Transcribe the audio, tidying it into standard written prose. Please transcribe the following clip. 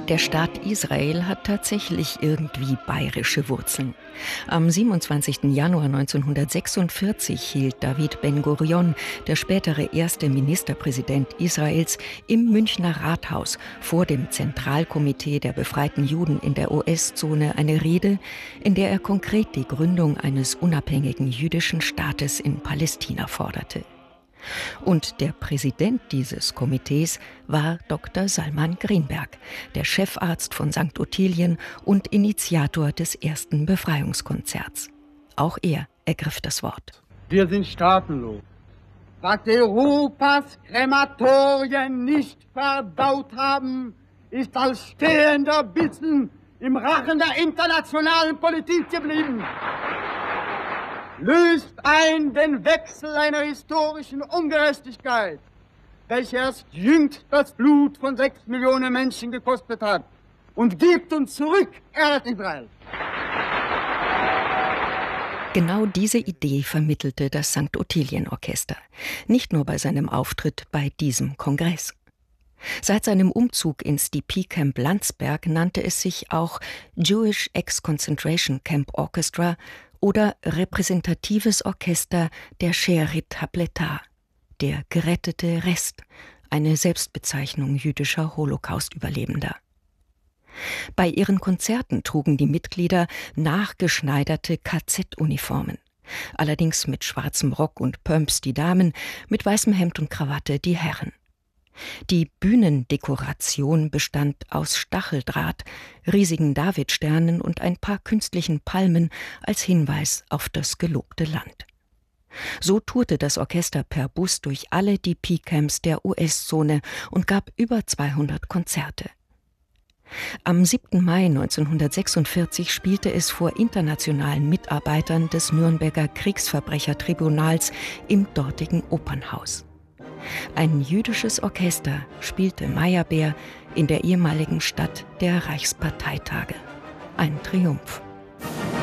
Der Staat Israel hat tatsächlich irgendwie bayerische Wurzeln. Am 27. Januar 1946 hielt David Ben-Gurion, der spätere erste Ministerpräsident Israels, im Münchner Rathaus vor dem Zentralkomitee der befreiten Juden in der US-Zone eine Rede, in der er konkret die Gründung eines unabhängigen jüdischen Staates in Palästina forderte. Und der Präsident dieses Komitees war Dr. Salman Greenberg, der Chefarzt von St. Ottilien und Initiator des ersten Befreiungskonzerts. Auch er ergriff das Wort. Wir sind staatenlos. Was Europas Krematorien nicht verdaut haben, ist als stehender Bissen im Rachen der internationalen Politik geblieben. Löst ein den Wechsel einer historischen Ungerechtigkeit, welche erst jüngst das Blut von 6 Millionen Menschen gekostet hat, und gibt uns zurück, Eretz Israel. Genau diese Idee vermittelte das St. Ottilien-Orchester, nicht nur bei seinem Auftritt bei diesem Kongress. Seit seinem Umzug ins DP-Camp Landsberg nannte es sich auch Jewish Ex-Concentration Camp Orchestra oder Repräsentatives Orchester der Shearit HaPleitah, der gerettete Rest, eine Selbstbezeichnung jüdischer Holocaust-Überlebender. Bei ihren Konzerten trugen die Mitglieder nachgeschneiderte KZ-Uniformen, allerdings mit schwarzem Rock und Pumps die Damen, mit weißem Hemd und Krawatte die Herren. Die Bühnendekoration bestand aus Stacheldraht, riesigen Davidsternen und ein paar künstlichen Palmen als Hinweis auf das gelobte Land. So tourte das Orchester per Bus durch alle DP-Camps der US-Zone und gab über 200 Konzerte. Am 7. Mai 1946 spielte es vor internationalen Mitarbeitern des Nürnberger Kriegsverbrechertribunals im dortigen Opernhaus. Ein jüdisches Orchester spielte Meyerbeer in der ehemaligen Stadt der Reichsparteitage. Ein Triumph.